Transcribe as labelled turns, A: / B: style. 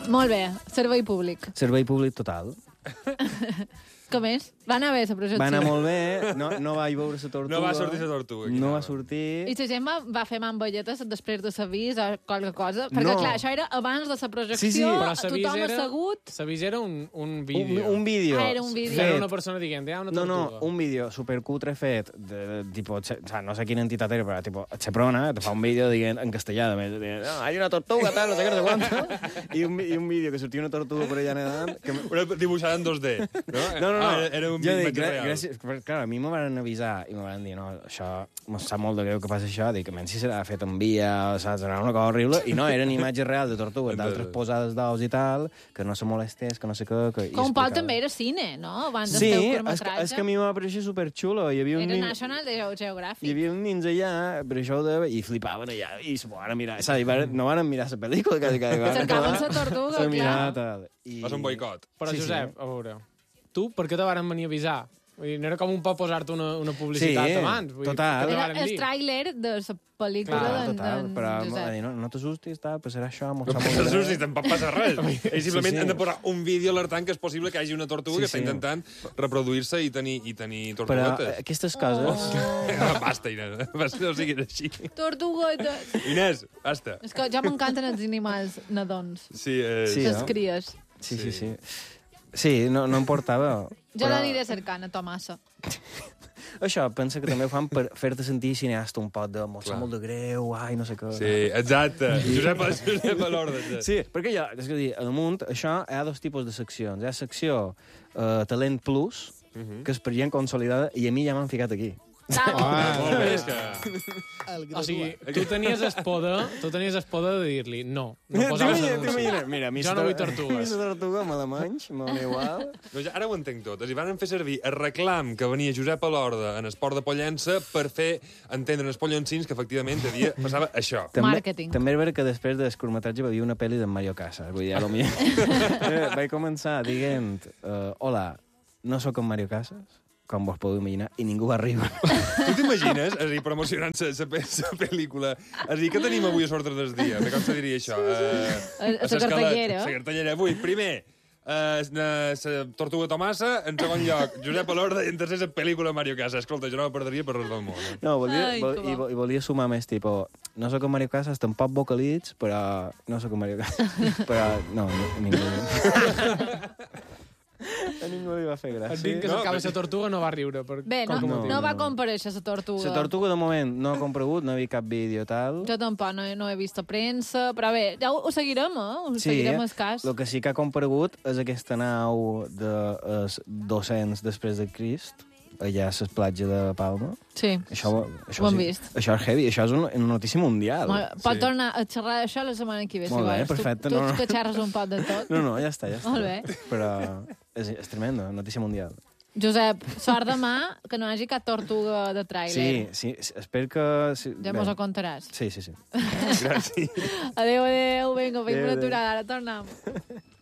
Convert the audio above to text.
A: Molt bé, servei públic.
B: Servei públic total.
A: Com és? Va anar bé la projecció?
B: Va anar molt bé, no vaig veure la tortuga.
C: No va sortir la tortuga.
B: No va sortir.
A: I la gent va fer mambolletes després de l'avís o qualque cosa? Perquè,
B: No.
A: clar, això era abans de la projecció,
B: Sí.
D: Però
A: tothom assegut...
D: L'avís era un vídeo.
B: Un vídeo.
A: Ah, era un vídeo.
D: Era una persona dient, hi ha una tortuga.
B: No, un vídeo supercutre fet de tipo, o sea, no sé quina entitat era, però tipo, Seprona te fa un vídeo dient en castellà, de més, dient, no, hay una tortuga, tal, no sé què, no sé quanto, i un vídeo que sortia una tortuga per allà nedant, que...
C: Una dibuixada en 2D, no?
B: No.
C: Era un
B: Jo dic,
C: imatge real.
B: gràcies, clar, a mi me van avisar i me van dir, no, això, em sap molt de greu que passi això, dic, menys si serà fet en via, saps, serà una cosa horrible, i no, eren imatges reals de tortugues, d'altres posades d'ous i tal, que no se molestés, que no sé què... Que,
A: Com Pol també era cine, no? Abans
B: sí,
A: del teu curtmetratge.
B: és que a mi m'ha pareixer superxulo. Hi havia un
A: Era National Geographic.
B: Hi havia uns nins allà, per això i flipaven allà, i s'ho van mirar. No van mirar la pel·lícula, quasi.
A: Cercaven la tortuga, clar.
B: Tal.
C: Va ser un boicot.
D: Però, Josep, a veure, tu per què te varen venir a avisar? Vull dir, no era com un poc posar-te una publicitat abans. Vull dir,
B: total.
D: què te
A: Era
D: varen
A: el
D: dir?
A: tràiler de la pel·lícula
B: Total, però
A: Josep.
B: no t'assustis, passarà això.
C: No t'assustis, tampoc passa res. Ells simplement
B: Sí.
C: han de posar un vídeo alertant que és possible que hi hagi una tortuga que està intentant reproduir-se i tenir
B: Però
C: tortuguetes.
B: aquestes coses...
C: Basta, Inés. Basta, no siguis així.
A: Tortuguetes.
C: Inés, basta.
A: És que ja m'encanten els animals nadons.
C: Sí,
B: Sí,
A: Les
B: no?
A: cries.
B: Sí. Sí, no em portava.
A: Jo l'aniré cercant a Tomassa.
B: Això, pensa que també ho fan per fer-te sentir cineasta un poc de molt de greu, ai, no sé què.
C: Sí, exacte. Josep a l'ordre.
B: Sí, perquè és que dir, a damunt, això hi ha dos tipus de seccions. Hi ha secció Talent Plus, que és per gent consolidada, i a mi ja m'han ficat aquí.
C: Molt bé, és que...
D: O sigui, tu tenies el poder de dir-li no posaves anunci.
B: Mira,
D: Jo no vull tortugues.
B: Mi tortuga, igual,
C: No, ja, ara ho entenc tot. És a dir, van fer servir el reclam que venia Josep Alorda en Esport de Pollença per fer entendre els pollencins que efectivament passava això.
A: Màrqueting.
B: També és veritat que després del curtmetratge va dir una pel·li d'en Mario Casas. Vull dir, a lo millor... Vaig començar dient hola, no sóc en Mario Casas, com vos podeu imaginar, i ningú va arribar.
C: Tu t'imagines, és a dir, promocionant la pel·lícula, és a dir, què tenim avui a sortre del dia? Com se diria això?
A: La cartellera.
C: La cartellera. Avui, primer, la Tortuga Tomassa, en segon lloc, Josep Alorda, i en tercer, la pel·lícula Mario Casas. Escolta, jo no la perdria per res del món.
B: No,
A: Ai, que bo.
B: volia sumar més, tipo, no sóc en Mario Casas, tampoc vocalits, però no sóc en Mario Casas. Però no, ningú. A ningú li va fer gràcia.
D: Et dic que s'acaba la tortuga, no va riure.
A: Bé, no va comparèixer la tortuga.
B: La tortuga, de moment, no ha comparegut, no he vist cap vídeo tal.
A: Jo tampoc no he vist a premsa, però bé, ja ho seguirem, seguirem el cas.
B: El que sí que ha comparegut és aquesta nau de 200 després de Crist, allà a les platges de Palma.
A: Sí,
B: Això
A: ho hem vist.
B: Això és heavy, això és una notícia mundial.
A: Pot tornar a xerrar d'això la setmana que ve, si
B: Molt bé,
A: vols.
B: perfecte,
A: Tu
B: no.
A: que xerres un poc de tot.
B: No, ja està.
A: Molt bé.
B: Però és tremendo, notícia mundial.
A: Josep, sort demà que no hi hagi cap tortuga de tràiler.
B: Sí, espero que... Sí,
A: Ja mos ho contaràs.
B: Sí.
C: Gràcies.
A: Adéu, vinga, fem
B: Adéu,
A: una
B: adéu.
A: aturada, ara tornem.